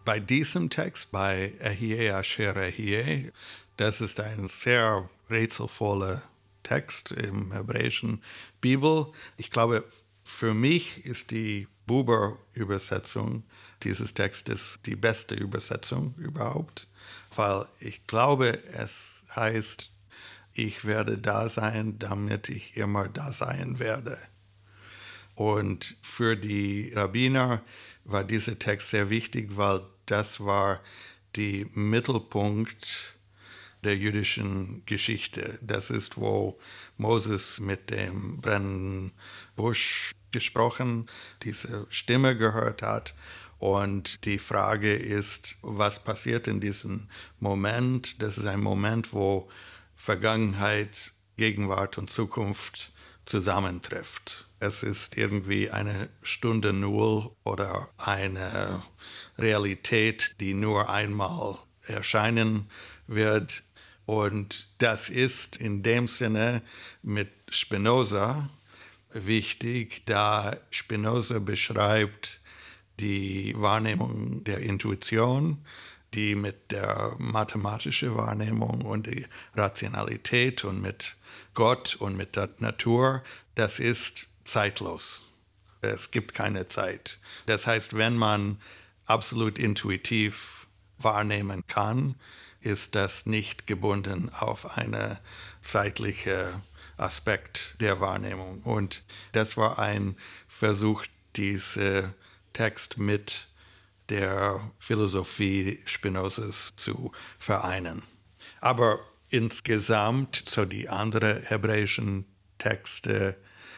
Bei diesem Text, bei Ehyeh Asher Ehyeh, das ist ein sehr rätselvoller Text im hebräischen Bibel. Ich glaube, für mich ist die Buber-Übersetzung dieses Textes die beste Übersetzung überhaupt, weil ich glaube, es heißt, ich werde da sein, damit ich immer da sein werde. Und für die Rabbiner war dieser Text sehr wichtig, weil das war der Mittelpunkt der jüdischen Geschichte. Das ist, wo Moses mit dem brennenden Busch gesprochen, diese Stimme gehört hat. Und die Frage ist, was passiert in diesem Moment? Das ist ein Moment, wo Vergangenheit, Gegenwart und Zukunft zusammentrifft. Es ist irgendwie eine Stunde Null oder eine Realität, die nur einmal erscheinen wird. Und das ist in dem Sinne mit Spinoza wichtig, da Spinoza beschreibt die Wahrnehmung der Intuition, die mit der mathematischen Wahrnehmung und die Rationalität und mit Gott und mit der Natur, das ist zeitlos. Es gibt keine Zeit. Das heißt, wenn man absolut intuitiv wahrnehmen kann, ist das nicht gebunden auf einen zeitlichen Aspekt der Wahrnehmung. Und das war ein Versuch, diesen Text mit der Philosophie Spinozas zu vereinen. Aber insgesamt, so die anderen hebräischen Texte,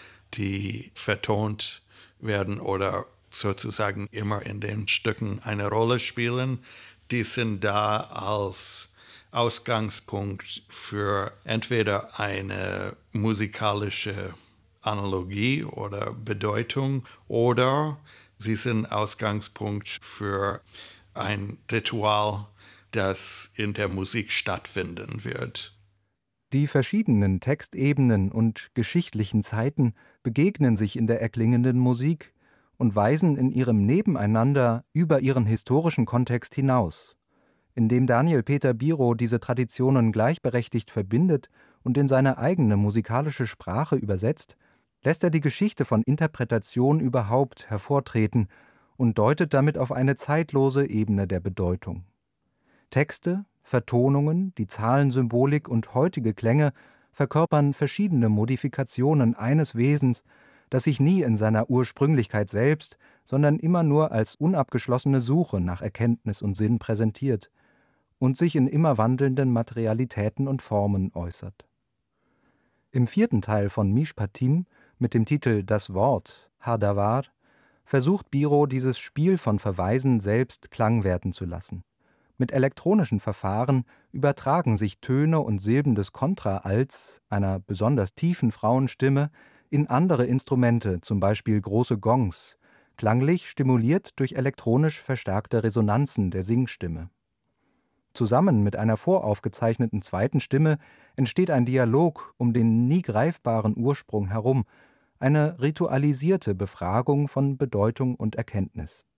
die vertont werden oder sozusagen immer in den Stücken eine Rolle spielen, die sind da als Ausgangspunkt für entweder eine musikalische Analogie oder Bedeutung oder sie sind Ausgangspunkt für ein Ritual, das in der Musik stattfinden wird. Die verschiedenen Textebenen und geschichtlichen Zeiten begegnen sich in der erklingenden Musik und weisen in ihrem Nebeneinander über ihren historischen Kontext hinaus. Indem Daniel Peter Biro diese Traditionen gleichberechtigt verbindet und in seine eigene musikalische Sprache übersetzt, lässt er die Geschichte von Interpretation überhaupt hervortreten und deutet damit auf eine zeitlose Ebene der Bedeutung. Texte, Vertonungen, die Zahlensymbolik und heutige Klänge verkörpern verschiedene Modifikationen eines Wesens, das sich nie in seiner Ursprünglichkeit selbst, sondern immer nur als unabgeschlossene Suche nach Erkenntnis und Sinn präsentiert und sich in immer wandelnden Materialitäten und Formen äußert. Im 4. Teil von Mishpatim mit dem Titel Das Wort, Hadavar, versucht Biro dieses Spiel von Verweisen selbst Klang werden zu lassen. Mit elektronischen Verfahren übertragen sich Töne und Silben des Kontraalts, einer besonders tiefen Frauenstimme, in andere Instrumente, zum Beispiel große Gongs, klanglich stimuliert durch elektronisch verstärkte Resonanzen der Singstimme. Zusammen mit einer voraufgezeichneten zweiten Stimme entsteht ein Dialog um den nie greifbaren Ursprung herum, eine ritualisierte Befragung von Bedeutung und Erkenntnis.